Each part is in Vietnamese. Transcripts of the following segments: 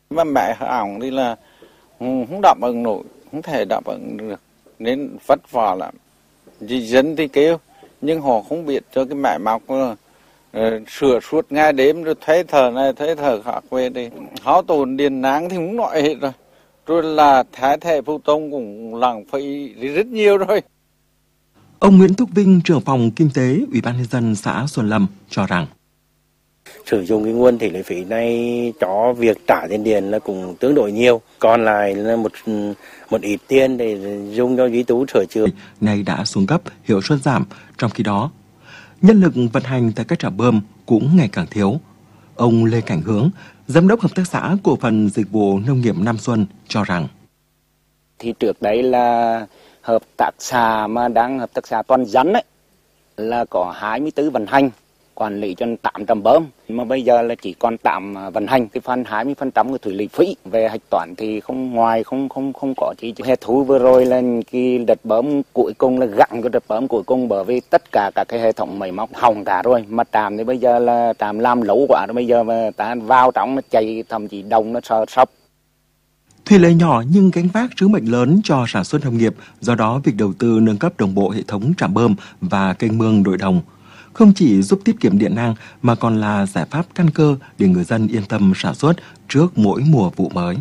Mà mẹ ổng thì là không đáp ứng nổi, không thể đáp ứng được, nên vất vả lắm. Dân thì kêu, nhưng họ không biết cho cái máy móc sửa suốt ngày đêm, rồi thuê thợ này thuê thợ khác về thì hao tổn điện năng thì không nói hết rồi. Rồi là thái thể phụ tùng cũng lãng phí rất nhiều rồi. Ông Nguyễn Thúc Vinh, trưởng phòng kinh tế Ủy ban nhân dân xã Xuân Lâm cho rằng sử dụng cái nguồn thể lệ phí này cho việc trả tiền điện là cũng tương đối nhiều, còn lại là một ít tiền để dùng cho duy tu sửa chữa. Này đã xuống cấp, hiệu suất giảm, trong khi đó nhân lực vận hành tại các trạm bơm cũng ngày càng thiếu. Ông Lê Cảnh Hướng, giám đốc hợp tác xã cổ phần dịch vụ nông nghiệp Nam Xuân cho rằng thì trước đấy là hợp tác xã mà đang hợp tác xã Toàn Rắn ấy là có 24 vận hành quản lý cho 800 bơm, mà bây giờ là chỉ còn 8 vận hành, cái phần 20% của thủy lợi phí về hạch toán thì không có chi. Hè thu vừa rồi là cái đợt bơm cuối cùng là gặn cái đợt bơm cuối cùng, bởi vì tất cả các cái hệ thống máy móc hỏng cả rồi, mà trạm thì bây giờ là trạm làm lỗ quá rồi, bây giờ mà ta vào trong nó chạy thậm chí đồng nó sập. Thủy lợi nhỏ nhưng gánh vác sứ mệnh lớn cho sản xuất nông nghiệp, do đó việc đầu tư nâng cấp đồng bộ hệ thống trạm bơm và kênh mương nội đồng không chỉ giúp tiết kiệm điện năng mà còn là giải pháp căn cơ để người dân yên tâm sản xuất trước mỗi mùa vụ mới.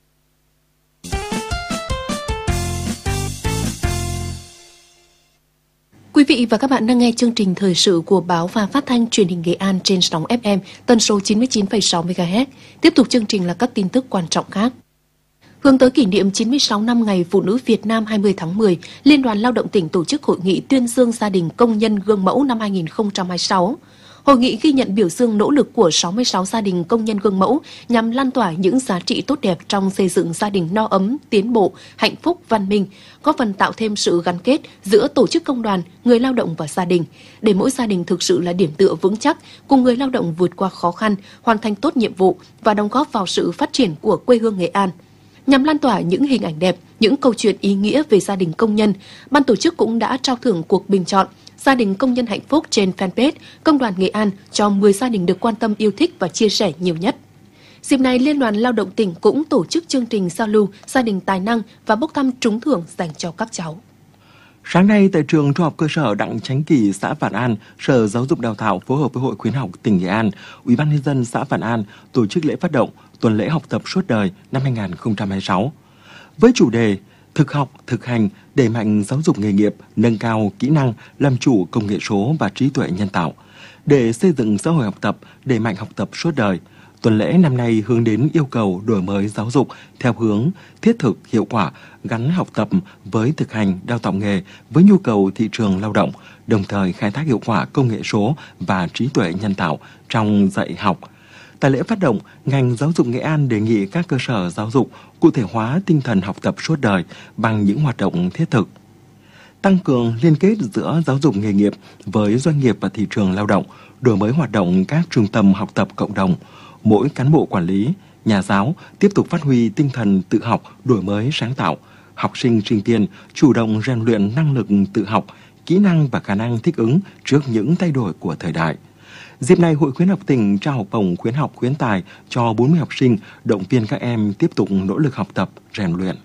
Quý vị và các bạn đang nghe chương trình thời sự của Báo và Phát thanh Truyền hình Nghệ An trên sóng FM tần số 99,6 MHz. Tiếp tục chương trình là các tin tức quan trọng khác. Hướng tới kỷ niệm 96 năm Ngày Phụ nữ Việt Nam 20 tháng 10, Liên đoàn Lao động tỉnh tổ chức hội nghị tuyên dương gia đình công nhân gương mẫu năm 2026. Hội nghị ghi nhận biểu dương nỗ lực của 66 gia đình công nhân gương mẫu nhằm lan tỏa những giá trị tốt đẹp trong xây dựng gia đình no ấm, tiến bộ, hạnh phúc, văn minh, góp phần tạo thêm sự gắn kết giữa tổ chức công đoàn, người lao động và gia đình, để mỗi gia đình thực sự là điểm tựa vững chắc, cùng người lao động vượt qua khó khăn, hoàn thành tốt nhiệm vụ và đóng góp vào sự phát triển của quê hương Nghệ An. Nhằm lan tỏa những hình ảnh đẹp, những câu chuyện ý nghĩa về gia đình công nhân, ban tổ chức cũng đã trao thưởng cuộc bình chọn Gia đình công nhân hạnh phúc trên fanpage Công đoàn Nghệ An cho 10 gia đình được quan tâm, yêu thích và chia sẻ nhiều nhất. Dịp này, Liên đoàn Lao động tỉnh cũng tổ chức chương trình giao lưu gia đình tài năng và bốc thăm trúng thưởng dành cho các cháu. Sáng nay tại trường Trung học cơ sở Đặng Chánh Kỳ, xã Vạn An, Sở Giáo dục Đào tạo phối hợp với Hội Khuyến học tỉnh Nghệ An, Ủy ban nhân dân xã Vạn An tổ chức lễ phát động tuần lễ học tập suốt đời năm 2026 với chủ đề thực học, thực hành, đẩy mạnh giáo dục nghề nghiệp, nâng cao kỹ năng, làm chủ công nghệ số và trí tuệ nhân tạo để xây dựng xã hội học tập, đẩy mạnh học tập suốt đời. Tuần lễ năm nay hướng đến yêu cầu đổi mới giáo dục theo hướng thiết thực, hiệu quả, gắn học tập với thực hành, đào tạo nghề với nhu cầu thị trường lao động, đồng thời khai thác hiệu quả công nghệ số và trí tuệ nhân tạo trong dạy học. Tại lễ phát động, ngành giáo dục Nghệ An đề nghị các cơ sở giáo dục cụ thể hóa tinh thần học tập suốt đời bằng những hoạt động thiết thực. Tăng cường liên kết giữa giáo dục nghề nghiệp với doanh nghiệp và thị trường lao động, đổi mới hoạt động các trung tâm học tập cộng đồng. Mỗi cán bộ quản lý, nhà giáo tiếp tục phát huy tinh thần tự học, đổi mới sáng tạo. Học sinh, sinh viên chủ động rèn luyện năng lực tự học, kỹ năng và khả năng thích ứng trước những thay đổi của thời đại. Dịp này, Hội Khuyến học tỉnh trao học bổng khuyến học khuyến tài cho 40 học sinh, động viên các em tiếp tục nỗ lực học tập, rèn luyện.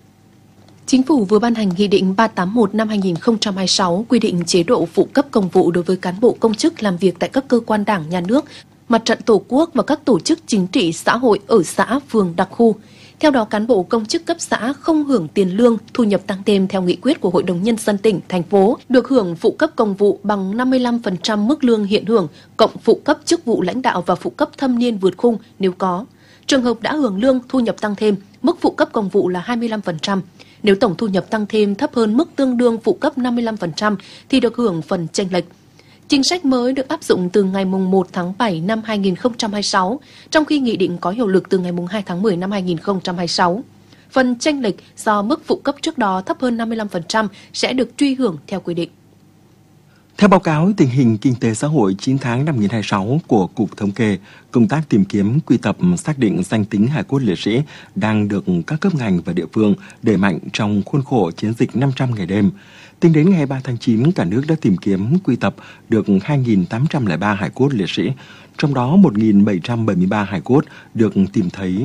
Chính phủ vừa ban hành Nghị định 381 năm 2026 quy định chế độ phụ cấp công vụ đối với cán bộ công chức làm việc tại các cơ quan đảng, nhà nước, Mặt trận Tổ quốc và các tổ chức chính trị xã hội ở xã, phường, đặc khu. Theo đó, cán bộ công chức cấp xã không hưởng tiền lương, thu nhập tăng thêm theo nghị quyết của Hội đồng Nhân dân tỉnh, thành phố, được hưởng phụ cấp công vụ bằng 55% mức lương hiện hưởng, cộng phụ cấp chức vụ lãnh đạo và phụ cấp thâm niên vượt khung nếu có. Trường hợp đã hưởng lương, thu nhập tăng thêm, mức phụ cấp công vụ là 25%. Nếu tổng thu nhập tăng thêm thấp hơn mức tương đương phụ cấp 55% thì được hưởng phần chênh lệch. Chính sách mới được áp dụng từ ngày 1 tháng 7 năm 2026, trong khi nghị định có hiệu lực từ ngày 2 tháng 10 năm 2026. Phần chênh lệch do mức phụ cấp trước đó thấp hơn 55% sẽ được truy hưởng theo quy định. Theo báo cáo tình hình kinh tế xã hội 9 tháng năm 2026 của Cục Thống kê, công tác tìm kiếm, quy tập, xác định danh tính hài cốt liệt sĩ đang được các cấp ngành và địa phương đẩy mạnh trong khuôn khổ chiến dịch 500 ngày đêm. Tính đến ngày 3 tháng 9, cả nước đã tìm kiếm, quy tập được 2.803 hài cốt liệt sĩ, trong đó 1.773 hài cốt được tìm thấy